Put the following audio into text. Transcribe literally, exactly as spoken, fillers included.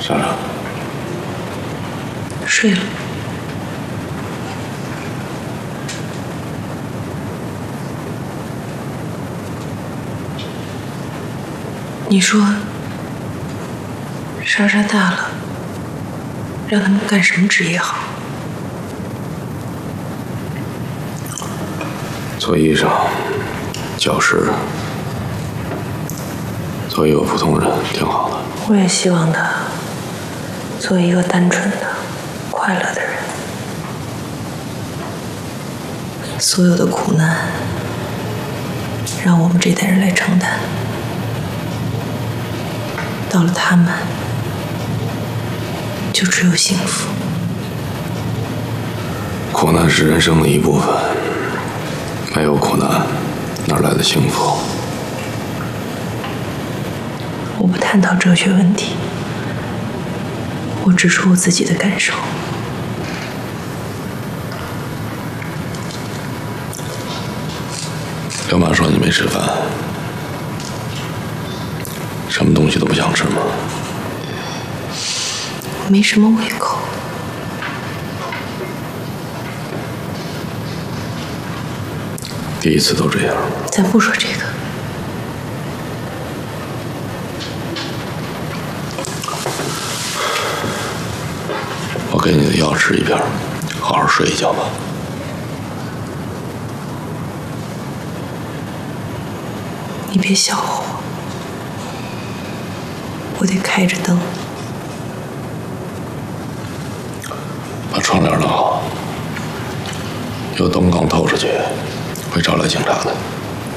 莎莎， 睡了。你说，莎莎大了，让他们干什么职业好？ 做医生、教师，做一个普通人挺好的。 我也希望他做一个单纯的、快乐的人。所有的苦难，让我们这代人来承担。到了他们，就只有幸福。 苦难是人生的一部分，没有苦难，哪来的幸福？ 我不探讨哲学问题，我指出我自己的感受。 刘妈说你没吃饭，什么东西都不想吃吗？ 我没什么胃口。 第一次都这样。 咱不说这个。 我给你的药吃一片，好好睡一觉吧。 你别笑话我，我得开着灯。 把窗帘弄好，有灯光透出去，会招来警察的。